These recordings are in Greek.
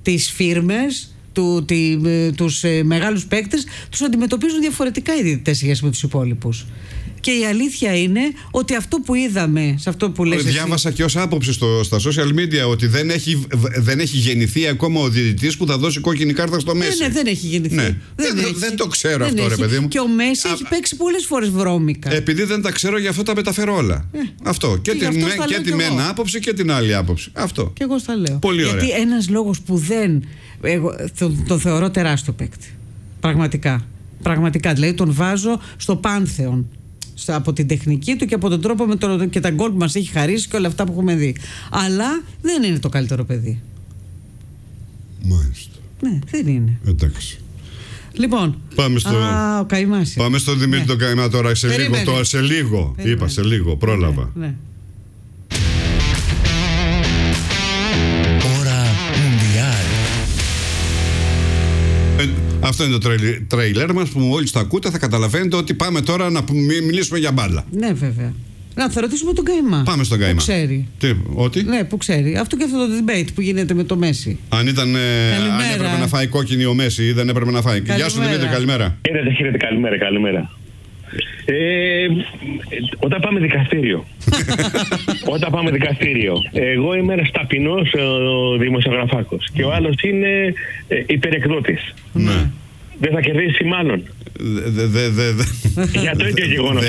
τις φίρμες, τους μεγάλους παίκτες, τους αντιμετωπίζουν διαφορετικά οι διαιτητές σε σχέση με τους υπόλοιπους. Και η αλήθεια είναι ότι αυτό που είδαμε σε αυτό που λες. Διάβασα και ως άποψη στα social media ότι δεν έχει γεννηθεί ακόμα ο διαιτητής που θα δώσει κόκκινη κάρτα στο Μέση. Ναι, δεν έχει γεννηθεί. Ναι. Δεν το ξέρω αυτό, ρε παιδί μου. Και ο Μέση έχει παίξει πολλές φορές βρώμικα. Επειδή δεν τα ξέρω, γι' αυτό τα μεταφέρω όλα. Αυτό. Και τη μένα άποψη και την άλλη άποψη. Αυτό. Και εγώ στα λέω. Πολύ ωραία. Γιατί ένας λόγος που δεν. Εγώ τον θεωρώ τεράστιο παίκτη. Πραγματικά. Δηλαδή τον βάζω στο πάνθεον. Από την τεχνική του και από τον τρόπο και τα γκολ που μας έχει χαρίσει και όλα αυτά που έχουμε δει. Αλλά δεν είναι το καλύτερο παιδί. Μάλιστα. Ναι, δεν είναι. Εντάξει. Λοιπόν, ο Καϊμάς. Πάμε στον Δημήτρη τον Καϊμά τώρα σε λίγο. Είπα σε λίγο, πρόλαβα. Ναι. Ώρα Μουντιάλ. Αυτό είναι το τρέιλερ μας που μόλις το ακούτε θα καταλαβαίνετε ότι πάμε τώρα να μιλήσουμε για μπάλα. Ναι, βέβαια. Να θα ρωτήσουμε τον Καϊμά. Πάμε στον Καϊμά. Που ξέρει. Ότι? Ναι, που ξέρει. Αυτό και αυτό το debate που γίνεται με το Μέση. Αν έπρεπε να φάει κόκκινη ο Μέση ή δεν έπρεπε να φάει. Γεια σου Δημήτρη, καλημέρα. Χαίρετε, καλημέρα. Όταν πάμε δικαστήριο. Εγώ είμαι ένας ταπεινός δημοσιογραφάκος και ο άλλος είναι υπερεκδότης. Ναι. Δεν θα κερδίσει μάλλον. Για το ίδιο γεγονός.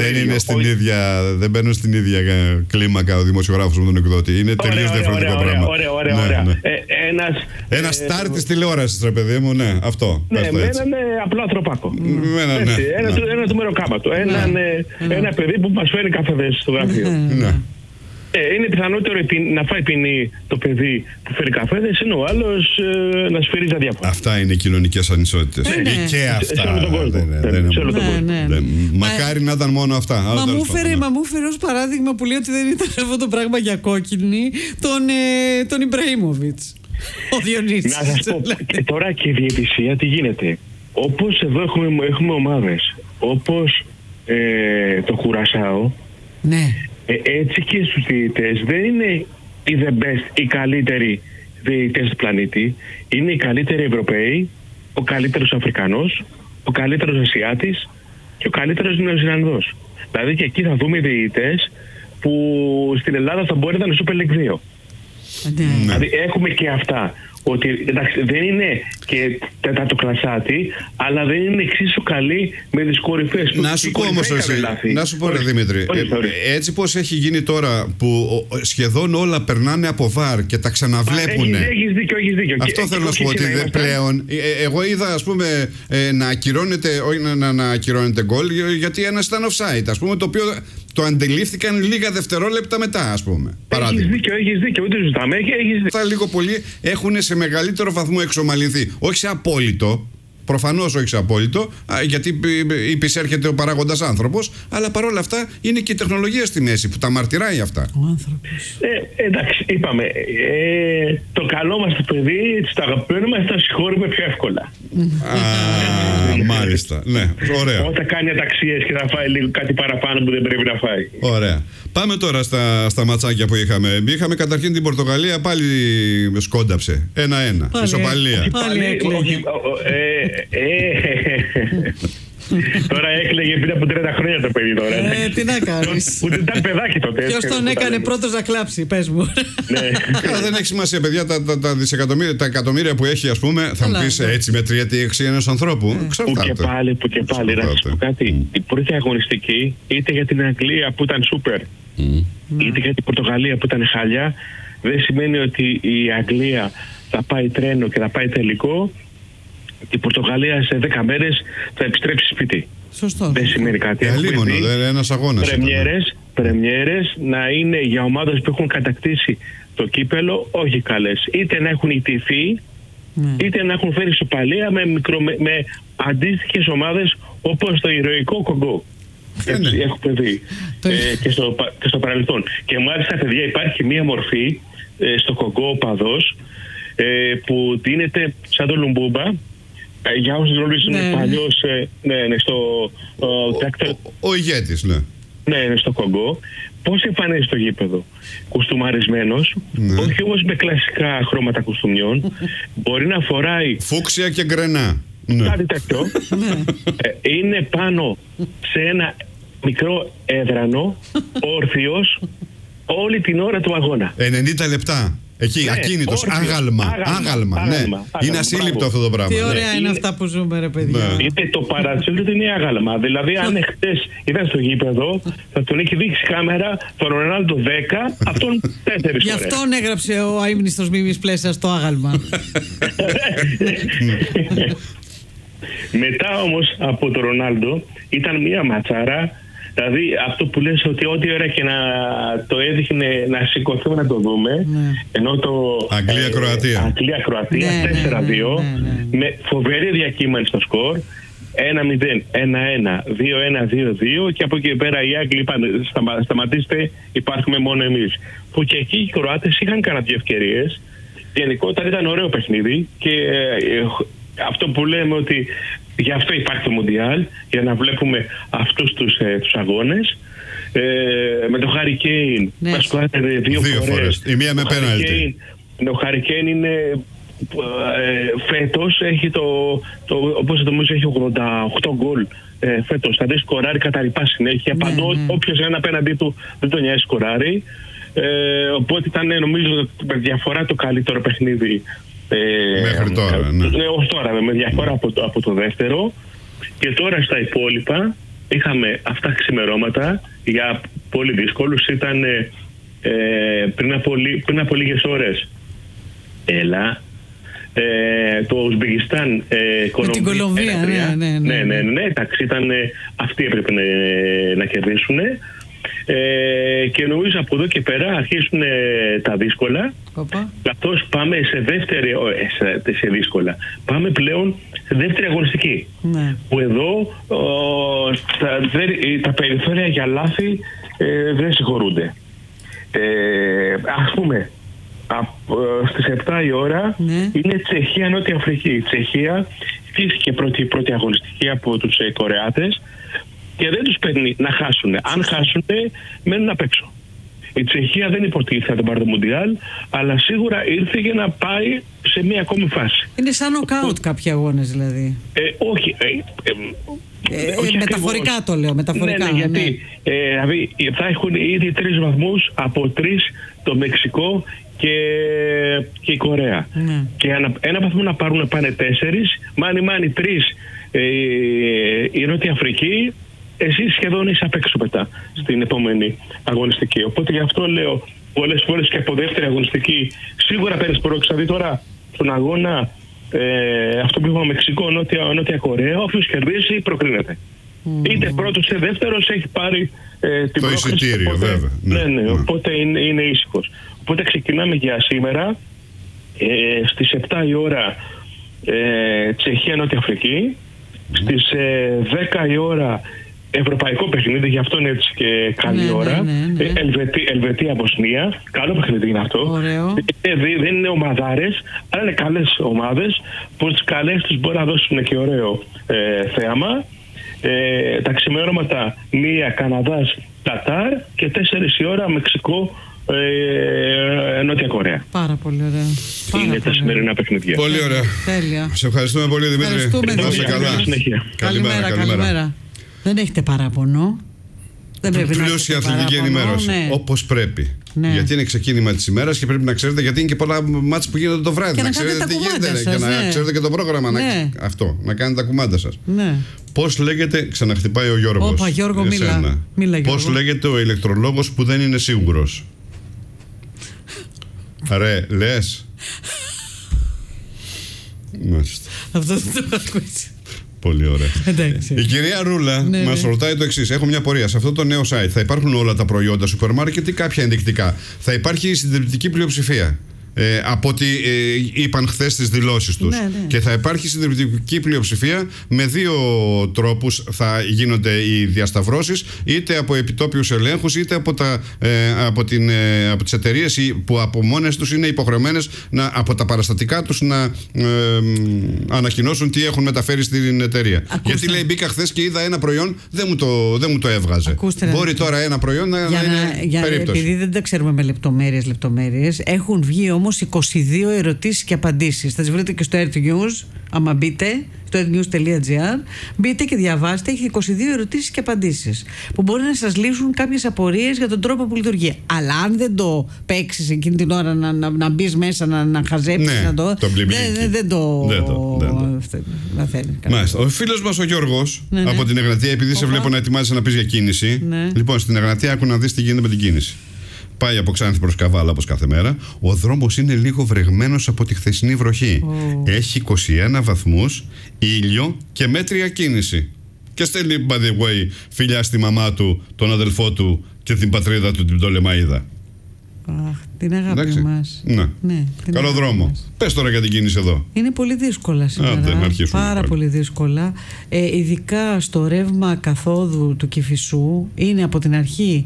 Δεν μπαίνουν στην ίδια κλίμακα ο δημοσιογράφος με τον εκδότη. Είναι τελείως διαφορετικό πράγμα. Ωραία. Ένα στάρ της τηλεόρασης, ρε παιδί μου, ναι, αυτό. Ναι, με έναν απλό ανθρωπάκο. Ένα του μεροκάματο. Ένα παιδί που μας φέρει καφέδες στο γραφείο. Είναι πιθανότερο να φάει ποινή το παιδί που φέρει καφέδες, είναι ο άλλος να σφυρίζει αδιάφορα. Αυτά είναι οι κοινωνικές ανισότητες. Και αυτά. Σε όλο τον κόσμο. Μακάρι να ήταν μόνο αυτά. Μα μου έφερε ως παράδειγμα που λέει ότι δεν ήταν αυτό το πράγμα για κόκκινη τον Ιμπραήμοβιτς. Ο Διονύσης. Να σας πω, και τώρα και η διαιτησία τι γίνεται. Όπως εδώ έχουμε ομάδες, όπως το Κουρασάο. Ναι. Έτσι και στους διαιτητές δεν είναι οι the best, οι καλύτεροι διαιτητές του πλανήτη. Είναι οι καλύτεροι Ευρωπαίοι, ο καλύτερος Αφρικανός, ο καλύτερος Ασιάτης και ο καλύτερος Νεοζηλανδός. Δηλαδή και εκεί θα δούμε διαιτητές που στην Ελλάδα θα μπορεί να ήταν Super League 2. Δηλαδή έχουμε και αυτά. Ότι εντάξει, δεν είναι και τέταρτο-κλασάτη, αλλά δεν είναι εξίσου καλή με τις κορυφές. Να σου πω όμως εσύ, να σου πω ρε Δημήτρη, έτσι πως έχει γίνει τώρα που σχεδόν όλα περνάνε από βαρ και τα ξαναβλέπουνε. Έχεις δίκιο. Αυτό θέλω να σου πω, ότι πλέον εγώ είδα ας πούμε να ακυρώνεται γκολ γιατί ένας ήταν offside, ας πούμε, το οποίο το αντιλήφθηκαν λίγα δευτερόλεπτα μετά, ας πούμε. Έχεις δίκιο, ούτε ζητάμε. Αυτά λίγο πολύ έχουν σε μεγαλύτερο βαθμό εξομαλυνθεί. Όχι σε απόλυτο, προφανώς όχι σε απόλυτο, γιατί υπησέρχεται ο παράγοντας άνθρωπος, αλλά παρόλα αυτά είναι και η τεχνολογία στη μέση που τα μαρτυράει αυτά. Ο άνθρωπος. Εντάξει, είπαμε. Το καλό μας το παιδί, το αγαπημένο μας, θα συγχωρούμε πιο εύκολα. Μάλιστα. Ναι, ωραία. Όταν κάνει αταξίες και θα φάει λίγο κάτι παραπάνω που δεν πρέπει να φάει. Ωραία. Πάμε τώρα στα ματσάκια που είχαμε. Είχαμε καταρχήν την Πορτογαλία, πάλι σκόνταψε. 1-1. Ισοπαλία. Τώρα έκλαιγε πριν από 30 χρόνια το παιδί τώρα. Τι να κάνεις. Που δεν ήταν παιδάκι τότε. Ποιος τον έκανε πρώτος να κλάψει, πες μου. Δεν έχει σημασία, παιδιά, τα εκατομμύρια που έχει, ας πούμε, θα μου πεις έτσι μετριέται η αξία ενός ανθρώπου. Που και πάλι, να σας πω κάτι. Η πρώτη αγωνιστική, είτε για την Αγγλία που ήταν σούπερ, είτε για την Πορτογαλία που ήταν χάλια, δεν σημαίνει ότι η Αγγλία θα πάει τρένο και θα πάει τελικό. Η Πορτογαλία σε 10 μέρες θα επιστρέψει σπίτι. Σωστό. Δεν σημαίνει κάτι. Αλίμονο, ένας αγώνας. Πρεμιέρες να είναι για ομάδες που έχουν κατακτήσει το κύπελο, όχι καλές. Είτε να έχουν ιτηθεί, είτε να έχουν φέρει ισοπαλία με αντίστοιχες ομάδες όπως το ηρωικό Κογκό. Έχουμε δει και στο παρελθόν. Και μάλιστα, παιδιά, υπάρχει μία μορφή στο Κογκό οπαδός που δίνεται σαν το Λουμπούμπα. Για όσους γνωρίζουν παλιώς, στο ο ηγέτης, ναι. Ναι, στο Κογκό, πώς εμφανίζεται στο γήπεδο? Κουστούμαρισμένος, όχι όμως με κλασικά χρώματα κουστούμιών. Μπορεί να φοράει φούξια και γκρενά. Κάτι τέτοιο. Είναι πάνω σε ένα μικρό έδρανο, όρθιος, όλη την ώρα του αγώνα. 90 λεπτά. Εκεί, ακίνητος, άγαλμα. Ναι. Είναι ασύλληπτο αυτό το πράγμα. Τι ωραία είναι αυτά που ζούμε, ρε παιδιά. Είναι το παρατσούτο, είναι άγαλμα. Δηλαδή, αν χτες ήταν στο γήπεδο, θα τον έχει δείξει κάμερα τον Ρονάλντο 10, αυτόν 4 φορές. Γι' αυτόν έγραψε ο αείμνηστος Μίμης Πλέσσας το άγαλμα. Μετά όμως από τον Ρονάλντο ήταν μια ματσάρα. Δηλαδή αυτό που λες ότι ό,τι ώρα και να το έδειχνε να σηκωθούμε να το δούμε, ενώ το Αγγλία-Κροατία 4-2 με φοβερή διακύμανση στο σκορ, 1-0, 1-1, 2-1, 2-2 και από εκεί πέρα οι Άγγλοι είπαν σταματήστε, υπάρχουμε μόνο εμείς. Που και εκεί οι Κροάτες είχαν κανένα δύο ευκαιρίες. Γενικότερα ήταν ωραίο παιχνίδι και αυτό που λέμε ότι γι' αυτό υπάρχει το Μουντιάλ, για να βλέπουμε αυτούς τους αγώνες. Με το Harry Kane μας σκοράρετε δύο φορές. Η μία με πέναλτι. Ο Harry Kane είναι φέτος έχει όπως νομίζω έχει 88 γκολ φέτος. Θα δει σκοράρει κατά ρηπά συνέχεια. Παντού όποιος ένα απέναντί του δεν τον νοιάζει σκοράρει. Οπότε ήταν νομίζω με διαφορά το καλύτερο παιχνίδι μέχρι τώρα. Ως τώρα, με διαφορά από το δεύτερο. Και τώρα στα υπόλοιπα είχαμε αυτά ξημερώματα για πολύ δύσκολους. Ήταν πριν από λίγες ώρες το Ουσμπεκιστάν Κολομβία. Ναι, εντάξει, αυτοί έπρεπε να κερδίσουν. Και νομίζω από εδώ και πέρα αρχίσουν τα δύσκολα. Καθώς πάμε σε δύσκολα. Πάμε πλέον σε δεύτερη αγωνιστική. Που εδώ τα περιθώρια για λάθη δεν συγχωρούνται. Ας πούμε, στις 7 η ώρα είναι Τσεχία-Νότια Αφρική. Η Τσεχία χτίστηκε πρώτη αγωνιστική από τους Κορεάτες και δεν τους παίρνει να χάσουν. Αν χάσουν, μένουν απ' έξω. Η Τσεχία δεν υποτίθεται θα τον πάρει το Μουντιάλ, αλλά σίγουρα ήρθε για να πάει σε μια ακόμη φάση. Είναι σαν νοκάουτ κάποιοι αγώνες δηλαδή. Όχι. Όχι μεταφορικά ακριβώς. Το λέω, μεταφορικά. Ναι, γιατί δηλαδή θα έχουν ήδη 3 βαθμούς από 3 το Μεξικό και η Κορέα. Και ένα βαθμό να πάρουν πάνε 4, μάνι 3 η Νότια Αφρική. Εσύ σχεδόν είσαι απ' έξω μετά στην επόμενη αγωνιστική. Οπότε γι' αυτό λέω πολλές φορές και από δεύτερη αγωνιστική σίγουρα παίρνεις πρόκειται. Δηλαδή τώρα στον αγώνα αυτό που είπαμε Μεξικό, Νότια Κορέα, όποιος κερδίσει προκρίνεται. Είτε πρώτος είτε δεύτερος έχει πάρει την το εισιτήριο, βέβαια. Ναι, οπότε είναι ήσυχος. Οπότε ξεκινάμε για σήμερα στις 7 η ώρα Τσεχία Νότια Αφρική, στις 10 η ώρα ευρωπαϊκό παιχνίδι, γι' αυτό είναι έτσι και καλή ώρα. Ελβετία Βοσνία. Καλό παιχνίδι είναι αυτό. Δεν είναι ομαδάρες, αλλά είναι καλές ομάδες που τις καλές τους μπορεί να δώσουν και ωραίο θέαμα. Τα ξημερώματα 1 Καναδάς Κατάρ και 4 η ώρα Μεξικό Νότια Κορέα. Πάρα πολύ ωραία. Είναι τα σημερινά παιχνίδια. Πολύ ωραία. Τέλεια. Σε ευχαριστούμε πολύ, Δημήτρη. Καλημέρα. Δεν έχετε παράπονο. Δεν πρέπει να πλούσια αθλητική ενημέρωση. Όπως πρέπει. Γιατί είναι ξεκίνημα της ημέρας και πρέπει να ξέρετε, γιατί είναι και πολλά μάτς που γίνονται το βράδυ. Και να ξέρετε τι γίνεται. Και να ξέρετε και το πρόγραμμα. Αυτό. Να κάνετε τα κουμάντα σας. Πώς λέγεται. Ξαναχτυπάει ο Γιώργος. Όπα, Γιώργο, μίλα. Πώς λέγεται ο ηλεκτρολόγος που δεν είναι σίγουρος? Ρε, λες. Μάλιστα. Αυτό δεν το έχω ακούσει. Πολύ ωραία. Η κυρία Ρούλα μας ρωτάει το εξής. Έχω μια πορεία. Σε αυτό το νέο site θα υπάρχουν όλα τα προϊόντα σούπερ μάρκετ ή κάποια ενδεικτικά? Θα υπάρχει η συντριπτική πλειοψηφία? από ό,τι είπαν χθες στις δηλώσεις τους. Ναι. Και θα υπάρχει συντριπτική πλειοψηφία. Με δύο τρόπους θα γίνονται οι διασταυρώσεις, είτε από επιτόπιους ελέγχους, είτε από τις εταιρείες που από μόνες τους είναι υποχρεωμένες από τα παραστατικά τους να ανακοινώσουν τι έχουν μεταφέρει στην εταιρεία. Γιατί λέει, μπήκα χθες και είδα ένα προϊόν, δεν μου το έβγαζε. Μπορεί τώρα ένα προϊόν να είναι περίπτωση. Επειδή δεν τα ξέρουμε με λεπτομέρειες, έχουν βγει όμως 22 ερωτήσεις και απαντήσεις. Θα τις βρείτε και στο Earth News, άμα μπείτε στο earthnews.gr, μπείτε και διαβάστε. Έχει 22 ερωτήσεις και απαντήσεις που μπορεί να σας λύσουν κάποιες απορίες για τον τρόπο που λειτουργεί. Αλλά αν δεν το παίξεις εκείνη την ώρα, να μπεις μέσα, να χαζέψεις, δεν θέλει. Μάλιστα. Ο φίλος μας ο Γιώργος από την Εγνατία, επειδή σε βλέπω να ετοιμάζεσαι να πεις για κίνηση. Λοιπόν, στην Εγνατία άκου να δεις τι γίνεται με την κίνηση. Πάει από Ξάνθη προς Καβάλα όπως κάθε μέρα. Ο δρόμος είναι λίγο βρεγμένος από τη χθεσινή βροχή. Έχει 21 βαθμούς, ήλιο και μέτρια κίνηση. Και στέλνει, by the way, φιλιά στη μαμά του, τον αδελφό του και την πατρίδα του, την Πτολεμαΐδα. Την αγάπη μας. Ναι. Καλό δρόμο. Μας. Πες τώρα για την κίνηση εδώ. Είναι πολύ δύσκολα σήμερα. Πάρα πολύ δύσκολα. Ειδικά στο ρεύμα καθόδου του Κηφισού. Είναι από την αρχή,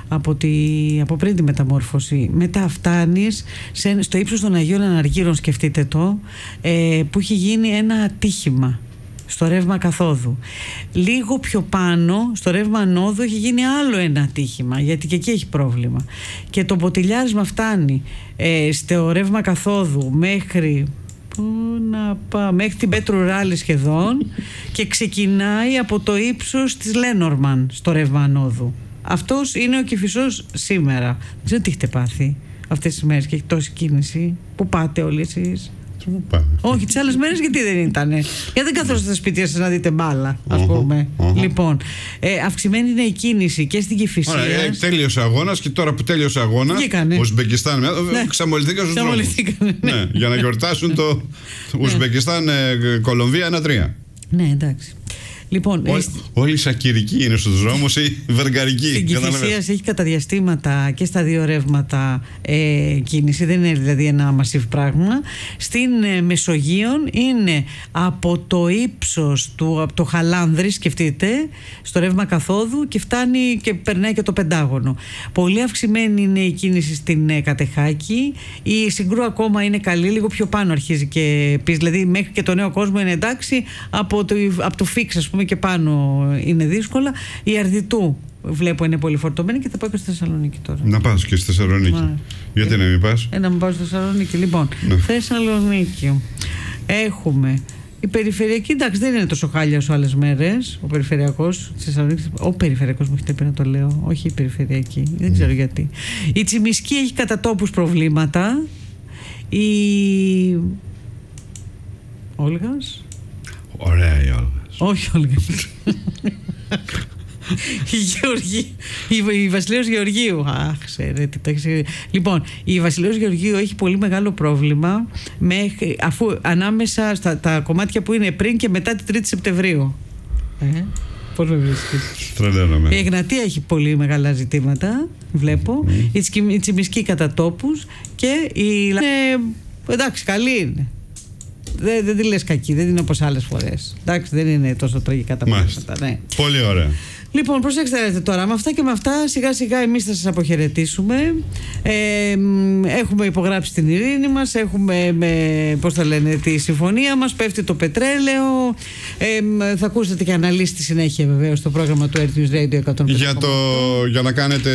από πριν τη μεταμόρφωση. Μετά φτάνεις στο ύψος των Αγίων Αναργύρων, σκεφτείτε το, που έχει γίνει ένα ατύχημα στο ρεύμα καθόδου. Λίγο πιο πάνω, στο ρεύμα ανόδου, έχει γίνει άλλο ένα ατύχημα, γιατί και εκεί έχει πρόβλημα. Και το μποτιλιάρισμα φτάνει στο ρεύμα καθόδου μέχρι μέχρι την Πέτρου Ράλη σχεδόν και ξεκινάει από το ύψος της Λένορμαν στο ρεύμα ανόδου. Αυτός είναι ο Κηφισός σήμερα. Δεν ξέρω τι έχετε πάθει αυτές τις μέρες και έχει τόση κίνηση. Πού πάτε όλοι εσείς? Όχι, τις άλλες μέρες γιατί δεν ήτανε? Γιατί δεν καθόσατε στα σπίτια σας να δείτε μπάλα, ας πούμε. Λοιπόν, αυξημένη είναι η κίνηση και στην Κηφισία. Τέλειωσε αγώνας και τώρα που τέλειωσε αγώνα, Ουσμπεκιστάν, ξαμολυθήκαν στους δρόμους. Ναι, για να γιορτάσουν το Ουσμπεκιστάν Κολομβία 1-3. Ναι, εντάξει. Λοιπόν, όλοι οι σακυρικοί είναι στους δρόμους, οι βεργαρικοί. Στην Κηφισία έχει κατά διαστήματα και στα δύο ρεύματα κίνηση, δεν είναι δηλαδή ένα μασίβ πράγμα. Στην Μεσογείον είναι από το ύψος από το Χαλάνδρη, σκεφτείτε, στο ρεύμα καθόδου και φτάνει και περνάει και το Πεντάγωνο. Πολύ αυξημένη είναι η κίνηση στην Κατεχάκη. Η Συγκρού ακόμα είναι καλή, λίγο πιο πάνω αρχίζει και πει, δηλαδή μέχρι και το Νέο Κόσμο είναι εντάξει, από το Φίξ, ας πούμε, και πάνω είναι δύσκολα. Η Αρδιτού βλέπω είναι πολύ φορτωμένη και θα πάω και στη Θεσσαλονίκη τώρα. Να πας και στη Θεσσαλονίκη. Γιατί να μην πας? Να μην πάω στη Θεσσαλονίκη. Λοιπόν, Θεσσαλονίκη έχουμε η περιφερειακή, εντάξει, δεν είναι τόσο χάλια όσο άλλες μέρες. Ο περιφερειακός της Θεσσαλονίκης, ο περιφερειακός μου έχετε πει να το λέω, όχι η περιφερειακή, δεν ξέρω γιατί. Η Τσιμισκή έχει κατά τόπους προβλήματα. Η Όλγας. Ωραία η Όλγα. Όχι Όλγα. Η Βασιλέως Γεωργίου. Αχ, ξέρετε, το έχεις... Λοιπόν, η Βασιλέως Γεωργίου έχει πολύ μεγάλο πρόβλημα αφού ανάμεσα στα τα κομμάτια που είναι πριν και μετά την 3η Σεπτεμβρίου. Πώς με βρίσκεις? Η Εγνατία έχει πολύ μεγάλα ζητήματα, βλέπω. Η Τσιμισκή κατά τόπους και η... εντάξει, καλή είναι. Δεν τη λες κακή, δεν είναι όπως άλλες φορές. Εντάξει, δεν είναι τόσο τραγικά τα πράγματα. Ναι. Πολύ ωραία. Λοιπόν, προσέξτε τώρα, με αυτά και με αυτά σιγά σιγά εμείς θα σας αποχαιρετήσουμε. Έχουμε υπογράψει την ειρήνη μας, έχουμε τη συμφωνία μας, πέφτει το πετρέλαιο. Θα ακούσετε και αναλύσεις στη συνέχεια βεβαίως στο πρόγραμμα του Earth News Radio 105. Για να κάνετε,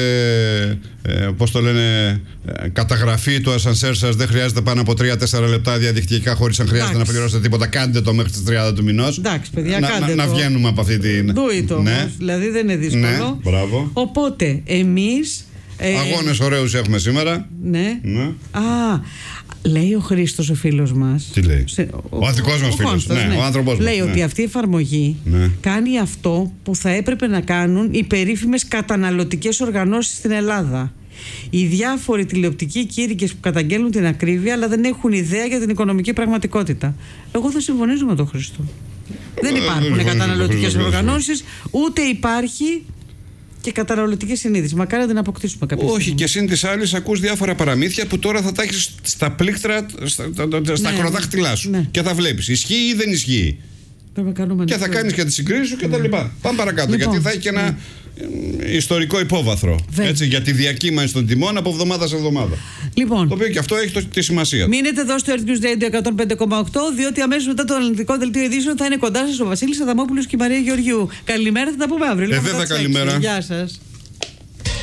καταγραφή του ασανσέρ σας δεν χρειάζεται πάνω από 3-4 λεπτά διαδικτυακά, χωρίς αν χρειάζεται να πληρώσετε τίποτα. Κάντε το μέχρι τις 30 του μηνός. Εντάξει, παιδιά, κάντε να βγαίνουμε από αυτή την... Do it όμως, δηλαδή δεν είναι δύσκολο. Ναι, μπράβο. Οπότε εμείς αγώνες ωραίους έχουμε σήμερα. Ναι. Λέει ο Χρήστος, ο φίλος μας. Τι λέει? Ο δικός μας φίλος. Ναι, ο άνθρωπός μας. Λέει ότι αυτή η εφαρμογή κάνει αυτό που θα έπρεπε να κάνουν οι περίφημες καταναλωτικές οργανώσεις στην Ελλάδα. Οι διάφοροι τηλεοπτικοί κήρυκες που καταγγέλνουν την ακρίβεια, αλλά δεν έχουν ιδέα για την οικονομική πραγματικότητα. Εγώ θα συμφωνήσω με τον Χρήστο. Δεν υπάρχουν καταναλωτικές οργανώσεις, ούτε υπάρχει Και καταναλωτική συνείδηση. Μακάρι να την αποκτήσουμε κάποια στιγμή. Όχι, και συν τη άλλη, ακούς διάφορα παραμύθια που τώρα θα τα έχεις στα πλήκτρα, στα ακροδάχτυλά σου. Ναι. Και θα βλέπεις. Ισχύει ή δεν ισχύει. Και θα κάνεις και τις συγκρίσεις σου κτλ. Πάμε παρακάτω. Λοιπόν, γιατί θα έχει και ένα ιστορικό υπόβαθρο. Έτσι, για τη διακύμανση των τιμών από εβδομάδα σε εβδομάδα. Λοιπόν, το οποίο και αυτό έχει τη σημασία. Μείνετε εδώ στο Earth News Radio 105,8, διότι αμέσως μετά το αναλυτικό δελτίο ειδήσεων θα είναι κοντά σας ο Βασίλης Αδαμόπουλος και η Μαρία Γεωργιού. Καλημέρα, θα τα πούμε αύριο. Βέβαια, καλημέρα. Γεια σας.